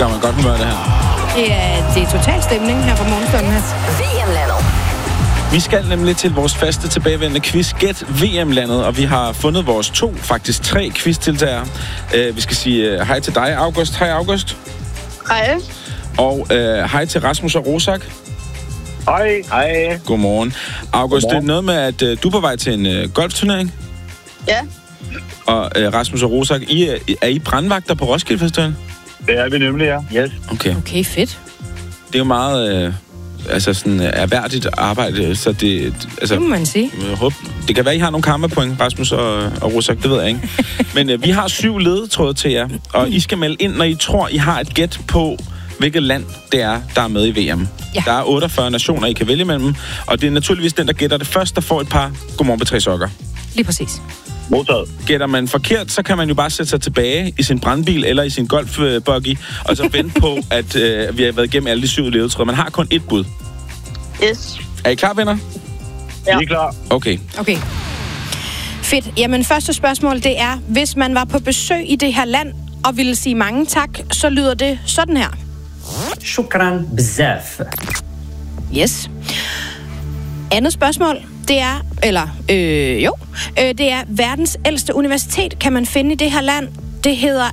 gør man godt humør, det her. Det er total stemning her på morgenstunden her. VM-landet. Vi skal nemlig til vores faste tilbagevendende quiz, Gæt VM-landet, og vi har fundet vores faktisk 3 quiz-deltagere. Vi skal sige hej til dig, August. Hej, August. Hej. Og hej til Rasmus og Rosak. Hej. Hej. Godmorgen. August, det er noget med, at du er på vej til en golfturnering. Ja. Og Rasmus og Rosak, er I brandvagter på Roskilde Festival? Det er vi nemlig, ja. Yes. Okay, fedt. Det er jo meget sådan erhverdigt arbejde, så det... Altså, Det må man sige. Det kan være, I har nogle karmapoint, Rasmus og Rosak, det ved jeg ikke. Men vi har 7 ledetråde til jer, og I skal melde ind, når I tror, I har et gæt på, hvilket land det er, der er med i VM. Ja. Der er 48 nationer, I kan vælge mellem, og det er naturligvis den, der gætter det først, der får et par Godmorgen på 3 sokker. Lige præcis. Modtaget. Gætter man forkert, så kan man jo bare sætte sig tilbage i sin brandbil eller i sin golfbuggy, og så vente på, at vi har været igennem alle de 7 ledetråde. Man har kun et bud. Yes. Er I klar, venner? Ja. Vi er klar. Okay. Fedt. Jamen, første spørgsmål, det er, hvis man var på besøg i det her land og ville sige mange tak, så lyder det sådan her. شكرا بزاف. Yes. Andet spørgsmål, det er, det er verdens ældste universitet, kan man finde i det her land. Det hedder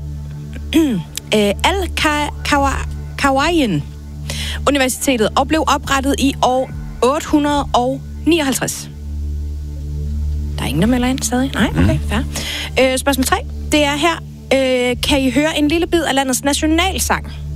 Al-Qawayn Universitetet og blev oprettet i år 859. Der er ingen, der melder ind stadig. Nej, okay, fair. Spørgsmål 3, det er her. Kan I høre en lille bid af landets nationalsang?